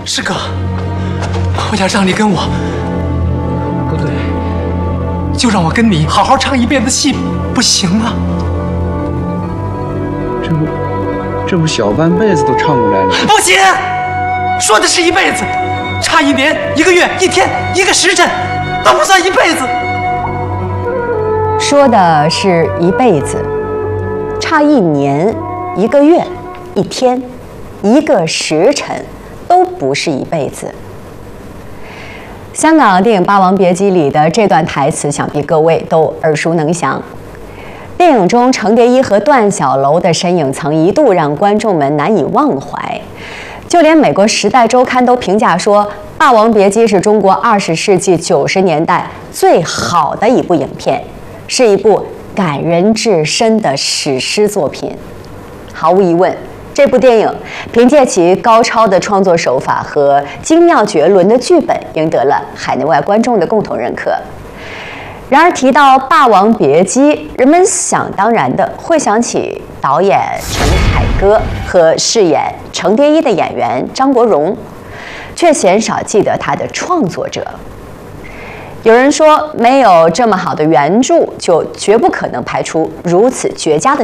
师哥，我要让你跟我，不对，就让我跟你好好唱一辈子戏，不行吗？ 这不小半辈子都唱过来了。 不行，说的是一辈子，差1年、1个月、1天、1个时辰，都不算一辈子。 说的是一辈子，差1年、1个月、1天、1个时辰，都不是一辈子。香港电影《霸王别姬》里的这段台词，想必各位都耳熟能详。电影中，程蝶衣和段小楼的身影曾一度让观众们难以忘怀，就连美国《时代周刊》都评价说，《霸王别姬》是中国20世纪90年代最好的一部影片，是一部感人至深的史诗作品。毫无疑问，这部电影凭借其高超的创作手法和精妙绝伦的剧本，赢得了海内外观众的共同认可。然而提到《霸王别姬》，人们想当然的会想起导演陈凯歌和饰演程蝶衣的演员张国荣，却鲜少记得他的创作者。有人说，没有这么好的原著，就绝不可能拍出如此绝佳的